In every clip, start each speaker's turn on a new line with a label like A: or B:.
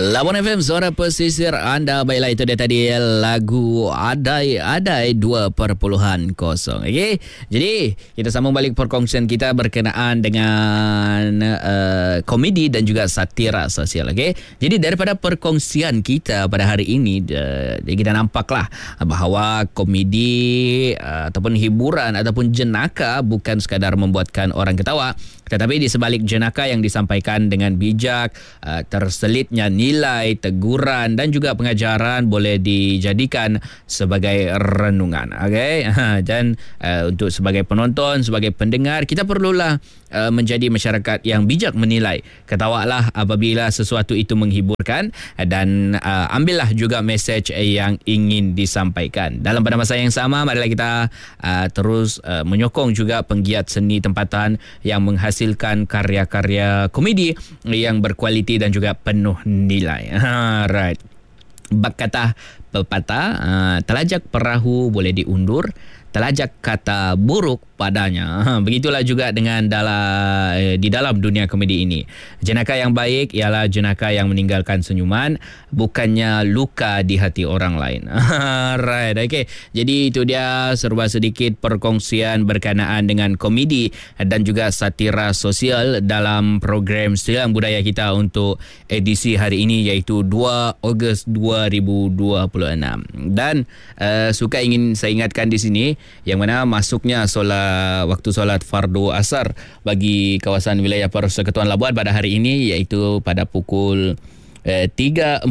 A: Labuan FM, suara pesisir anda. Baiklah, itu dia tadi lagu Adai 2.0. Okey. Jadi kita sambung balik perkongsian kita berkenaan dengan komedi dan juga satira sosial. Okey. Jadi daripada perkongsian kita pada hari ini, kita nampaklah bahawa komedi ataupun hiburan ataupun jenaka bukan sekadar membuatkan orang ketawa, tetapi di sebalik jenaka yang disampaikan dengan bijak, terselitnya nilai, teguran dan juga pengajaran boleh dijadikan sebagai renungan. Okey. Dan untuk sebagai penonton, sebagai pendengar, kita perlulah menjadi masyarakat yang bijak menilai. Ketawalah apabila sesuatu itu menghiburkan dan ambillah juga mesej yang ingin disampaikan. Dalam pada masa yang sama, marilah kita terus menyokong juga penggiat seni tempatan yang menghasilkan karya-karya komedi yang berkualiti dan juga penuh nilai. Right. Bak kata pepatah, telajak perahu boleh diundur, telajak kata buruk padanya. Begitulah juga dengan di dalam dunia komedi ini. Jenaka yang baik ialah jenaka yang meninggalkan senyuman, bukannya luka di hati orang lain. Right, okay. Jadi itu dia serba sedikit perkongsian berkenaan dengan komedi dan juga satira sosial dalam program Silang Budaya kita untuk edisi hari ini, iaitu 2 Ogos 2026. Dan suka ingin saya ingatkan di sini yang mana masuknya waktu solat fardu asar bagi kawasan wilayah Persekutuan Labuan pada hari ini, iaitu pada pukul 3.48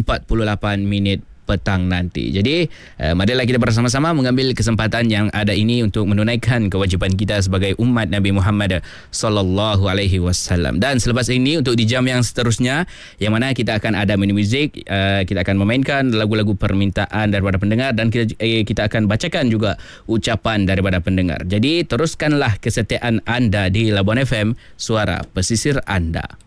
A: petang nanti. Jadi marilah kita bersama-sama mengambil kesempatan yang ada ini untuk menunaikan kewajipan kita sebagai umat Nabi Muhammad sallallahu alaihi wasallam. Dan selepas ini, untuk di jam yang seterusnya, yang mana kita akan ada mini muzik, kita akan memainkan lagu-lagu permintaan daripada pendengar dan kita akan bacakan juga ucapan daripada pendengar. Jadi teruskanlah kesetiaan anda di Labuan FM, suara pesisir anda.